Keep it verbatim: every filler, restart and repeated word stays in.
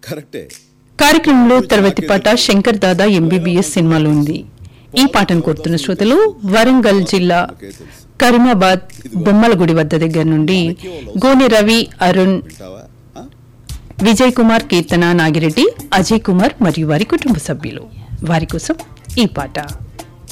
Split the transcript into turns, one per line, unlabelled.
కరెక్టే.
కార్యక్రమంలో తర్వాతి పాట శంకర్ దాదా ఎంబీబీఎస్ సినిమాలో ఉంది. ఈ పాటను కోరుతున్న శ్రోతలు వరంగల్ జిల్లా కరీమాబాద్ బొమ్మలగుడి వద్ద దగ్గర నుండి గోనె రవి, అరుణ్, విజయ్ కుమార్, కీర్తన, నాగిరెడ్డి, అజయ్ కుమార్ మరియు వారి కుటుంబ సభ్యులు. వారి కోసం ఈ పాట.